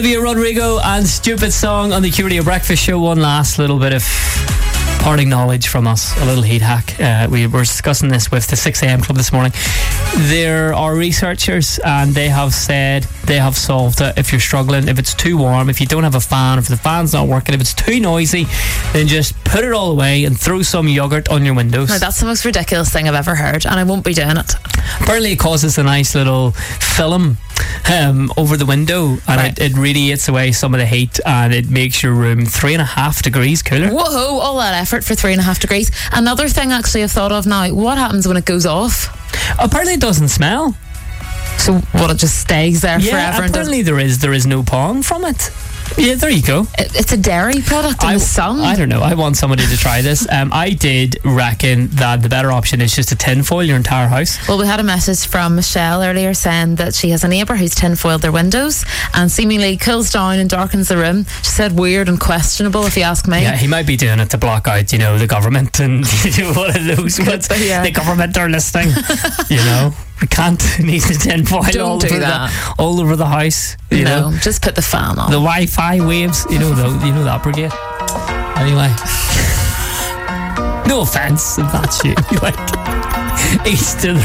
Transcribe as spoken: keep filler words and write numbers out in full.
Olivia Rodrigo and Stupid Song on the Q Radio Breakfast Show. One last little bit of parting knowledge from us, a little heat hack. Uh, we were discussing this with the six a.m. club this morning. There are researchers and they have said they have solved it. If you're struggling, if it's too warm, if you don't have a fan, if the fan's not working, if it's too noisy, then just put it all away and throw some yogurt on your windows. No, that's the most ridiculous thing I've ever heard, and I won't be doing it. Apparently it causes a nice little film um, over the window, and right. it, it radiates away some of the heat, and it makes your room three and a half degrees cooler. Whoa, all that effort for three and a half degrees. Another thing actually I've thought of now, what happens when it goes off? Apparently it doesn't smell. So what, it just stays there yeah, forever? Apparently and there is there is no pong from it. Yeah, there you go. It, it's a dairy product in I, the sun. I don't know. I want somebody to try this. Um, I did reckon that the better option is just to tinfoil your entire house. Well, we had a message from Michelle earlier saying that she has a neighbour who's tinfoiled their windows and seemingly cools down and darkens the room. She said weird and questionable, if you ask me. Yeah, he might be doing it to block out, you know, the government and one of those ones. Yeah. The government are listening, you know. We can't need the tinfoil all, do over the, all over the house. You no, know? just put the fan on. The Wi-Fi waves, you know, the, you know that brigade. Anyway, no offence if that's you. Like, East to the